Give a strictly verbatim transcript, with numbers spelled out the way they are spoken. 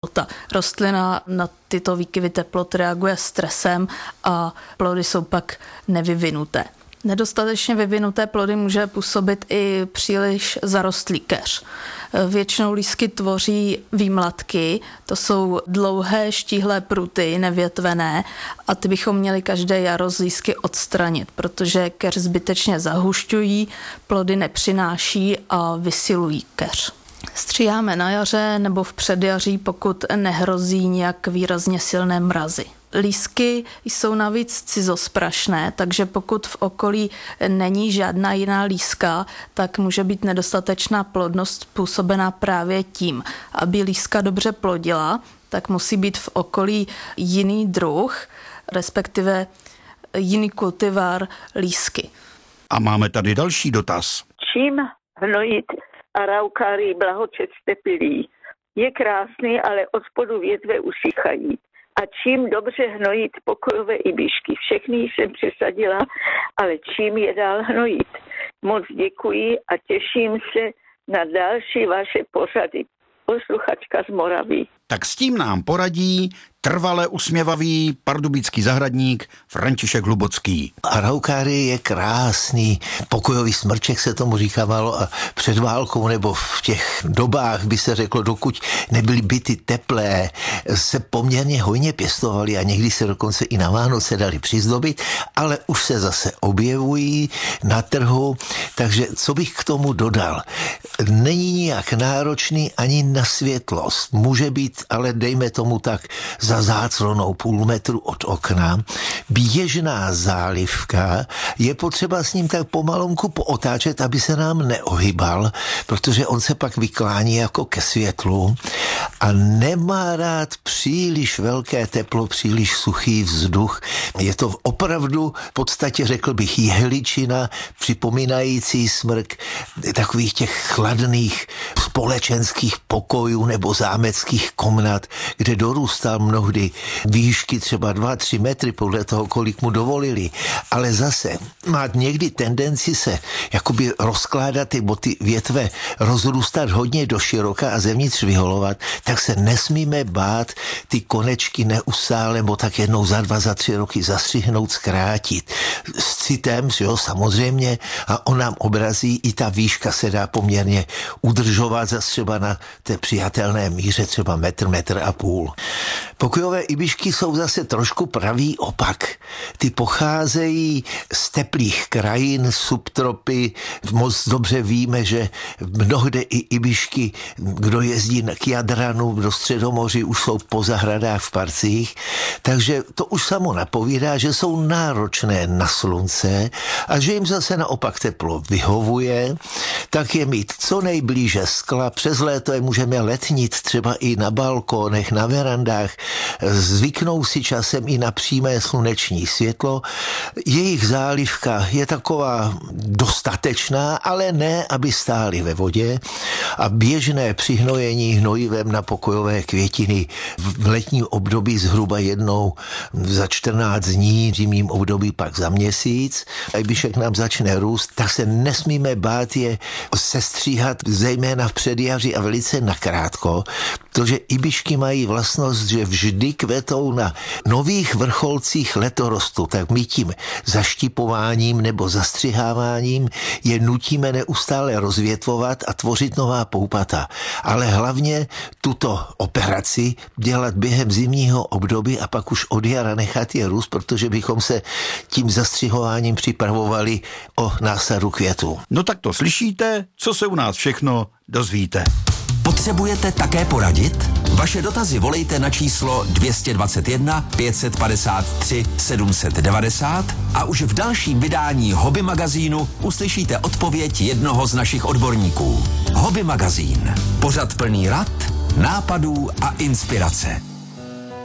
teplota. Rostlina na tyto výkyvy teplot reaguje stresem a plody jsou pak nevyvinuté. Nedostatečně vyvinuté plody může působit i příliš zarostlý keř. Většinou lístky tvoří výmlatky, to jsou dlouhé štíhlé pruty, nevětvené, a ty bychom měli každé jaro z lístky odstranit, protože keř zbytečně zahušťují, plody nepřináší a vysilují keř. Stříháme na jaře nebo v předjaří, pokud nehrozí nějak výrazně silné mrazy. Lístky jsou navíc cizosprašné, takže pokud v okolí není žádná jiná lístka, tak může být nedostatečná plodnost způsobená právě tím. Aby lístka dobře plodila, tak musí být v okolí jiný druh, respektive jiný kultivar lístky. A máme tady další dotaz. Čím hnojit araukárii blahočestepilý? Je krásný, ale od spodu větve usychají. A čím dobře hnojit pokojové ibíšky? Všechny jsem přesadila, ale čím je dál hnojit? Moc děkuji a těším se na další vaše pořady. Posluchačka z Moravy. Tak s tím nám poradí trvale usměvavý pardubický zahradník František Hlubocký. Araukárie je krásný pokojový smrček, se tomu říkávalo, a před válkou nebo v těch dobách by se řeklo, dokud nebyly byty teplé, se poměrně hojně pěstovaly a někdy se dokonce i na Vánoce dali přizdobit, ale už se zase objevují na trhu, takže co bych k tomu dodal? Není nijak náročný ani na světlost. Může být, ale dejme tomu tak, za záclonou půl metru od okna, běžná zálivka, je potřeba s ním tak pomalonku pootáčet, aby se nám neohybal, protože on se pak vyklání jako ke světlu a nemá rád příliš velké teplo, příliš suchý vzduch. Je to opravdu v podstatě, řekl bych, jehličina, připomínající smrk takových těch chladných společenských pokojů nebo zámeckých komnat, kde dorůstal mnohdy výšky třeba dva tři metry podle toho, kolik mu dovolili. Ale zase má někdy tendenci se jakoby rozkládat ty boty větve, rozrůstat hodně do široka a zevnitř vyholovat, tak se nesmíme bát ty konečky neustále, nebo tak jednou za dva, za tři roky zastřihnout, zkrátit. S citem, jo, samozřejmě, a on nám obrazí, i ta výška se dá poměrně udržovat zase třeba na té přijatelné míře, třeba metr, metr a půl. Pokojové ibíšky jsou zase trošku pravý opak. Ty pocházejí z teplých krajin, subtropy. Moc dobře víme, že mnohde i ibíšky, kdo jezdí k Jadranu, do Středomoří, už jsou po zahradách v parcích. Takže to už samo napovídá, že jsou náročné na slunce a že jim zase naopak teplo vyhovuje, tak je mít co nejblíže skla. Přes léto je můžeme letnit třeba i na balkónech, na verandách, zvyknou si časem i na přímé sluneční světlo. Jejich zálivka je taková dostatečná, ale ne, aby stály ve vodě, a běžné přihnojení hnojivem na pokojové květiny v letním období zhruba jednou za čtrnáct dní, v zimním období pak za měsíc. A když nám začne růst, tak se nesmíme bát je sestříhat, zejména v předjaří a velice nakrátko, protože ibišky mají vlastnost, že vždy kvetou na nových vrcholcích letorostu, tak my tím zaštipováním nebo zastřiháváním je nutíme neustále rozvětvovat a tvořit nová poupata. Ale hlavně tuto operaci dělat během zimního období a pak už od jara nechat je růst, protože bychom se tím zastřihováním připravovali o násadu květu. No tak to slyšíte, co se u nás všechno dozvíte. Potřebujete také poradit? Vaše dotazy volejte na číslo dvě stě dvacet jedna pět set padesát tři sedm set devadesát a už v dalším vydání Hobby magazínu uslyšíte odpověď jednoho z našich odborníků. Hobby magazín. Pořad plný rad, nápadů a inspirace.